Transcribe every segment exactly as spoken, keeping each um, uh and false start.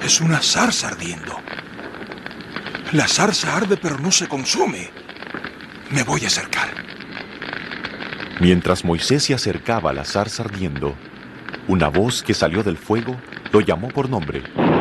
Es una zarza ardiendo. La zarza arde pero no se consume. Me voy a acercar. Mientras Moisés se acercaba a la zarza ardiendo, una voz que salió del fuego lo llamó por nombre.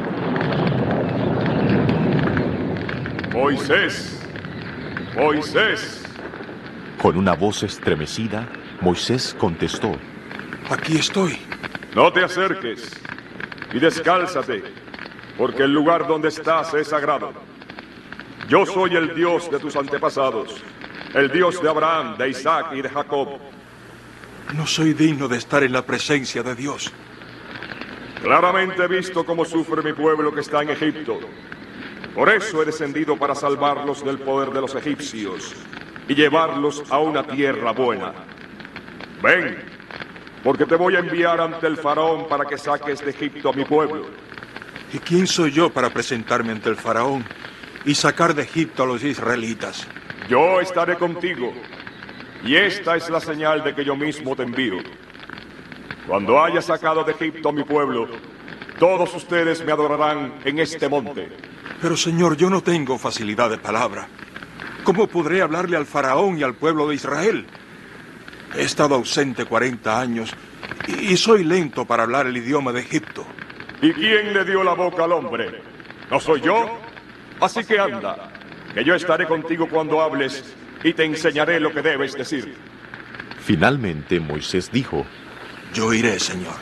Moisés, Moisés. Con una voz estremecida, Moisés contestó: Aquí estoy. No te acerques y descálzate, porque el lugar donde estás es sagrado. Yo soy el Dios de tus antepasados, el Dios de Abraham, de Isaac y de Jacob. No soy digno de estar en la presencia de Dios. Claramente he visto cómo sufre mi pueblo que está en Egipto. Por eso he descendido para salvarlos del poder de los egipcios y llevarlos a una tierra buena. Ven, porque te voy a enviar ante el faraón para que saques de Egipto a mi pueblo. ¿Y quién soy yo para presentarme ante el faraón y sacar de Egipto a los israelitas? Yo estaré contigo, y esta es la señal de que yo mismo te envío. Cuando haya sacado de Egipto a mi pueblo, todos ustedes me adorarán en este monte. Pero, Señor, yo no tengo facilidad de palabra. ¿Cómo podré hablarle al faraón y al pueblo de Israel? He estado ausente cuarenta años y soy lento para hablar el idioma de Egipto. ¿Y quién le dio la boca al hombre? ¿No soy yo? Así que anda, que yo estaré contigo cuando hables y te enseñaré lo que debes decir. Finalmente Moisés dijo: Yo iré, Señor.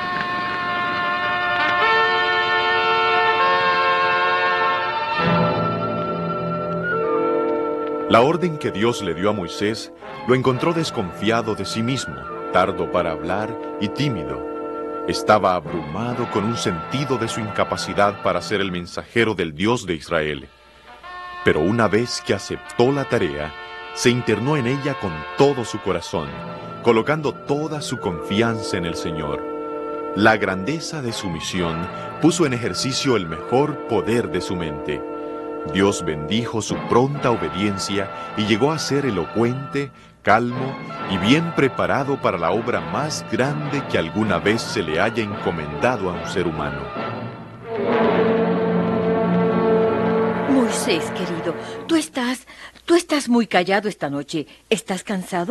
La orden que Dios le dio a Moisés lo encontró desconfiado de sí mismo, tardo para hablar y tímido. Estaba abrumado con un sentido de su incapacidad para ser el mensajero del Dios de Israel. Pero una vez que aceptó la tarea, se internó en ella con todo su corazón, colocando toda su confianza en el Señor. La grandeza de su misión puso en ejercicio el mejor poder de su mente. Dios bendijo su pronta obediencia y llegó a ser elocuente, calmo y bien preparado para la obra más grande que alguna vez se le haya encomendado a un ser humano. Moisés, querido, tú estás, tú estás muy callado esta noche. ¿Estás cansado?